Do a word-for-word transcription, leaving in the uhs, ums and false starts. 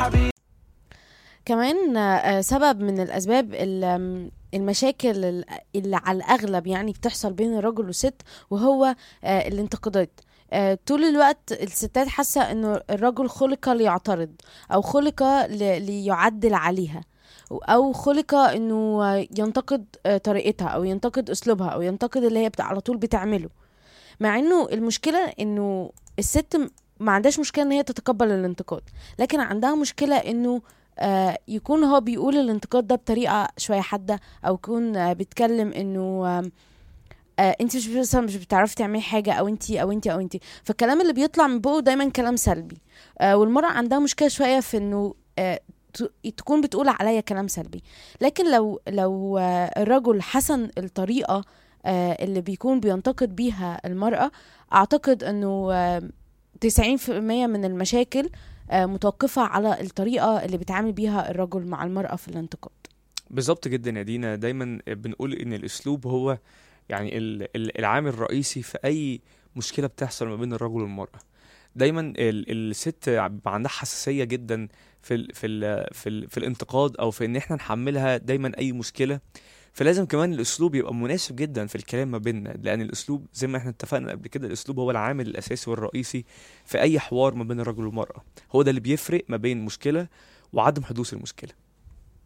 كمان آه، سبب من الأسباب ال- آم، المشاكل ال- اللي على الأغلب يعني بتحصل بين الرجل والست، وهو آه، الانتقادات. آه، طول الوقت الستات حاسة انه الرجل خلق ليعترض، او خلق ل- ليعدل عليها، او خلق انه آه، ينتقد آه، طريقتها، او ينتقد اسلوبها، او ينتقد اللي هي بت- على طول بتعمله. مع انه المشكلة انه الست م- ما عندهاش مشكلة ان هي تتقبل الانتقاد، لكن عندها مشكلة انه آه يكون هو بيقول الانتقاد ده بطريقة شوية حادة، او يكون آه بيتكلم انه آه آه انت مش مثلا مش بتعرفي تعملي حاجة، او انت او انت او انت فالكلام اللي بيطلع من بقه دايما كلام سلبي. آه والمرأة عندها مشكلة شوية في انه آه ت- تكون بتقول عليا كلام سلبي. لكن لو لو آه الرجل حسن الطريقة آه اللي بيكون بينتقد بيها المرأة، أعتقد أنه آه تسعين في المية من المشاكل آه متوقفة على الطريقة اللي بيتعامل بيها الرجل مع المرأة في الانتقاد. بالظبط جدا يا دينا، دايما بنقول ان الاسلوب هو يعني ال- ال- العامل الرئيسي في اي مشكله بتحصل ما بين الرجل والمراه. دايما ال- الست بيبقى عندها حساسيه جدا في ال في ال في, ال في الانتقاد، او في ان احنا نحملها دايما اي مشكله. فلازم كمان الاسلوب يبقى مناسب جدا في الكلام ما بيننا، لان الاسلوب زي ما احنا اتفقنا قبل كده، الاسلوب هو العامل الاساسي والرئيسي في اي حوار ما بين الرجل والمراه. هو ده اللي بيفرق ما بين مشكله وعدم حدوث المشكله.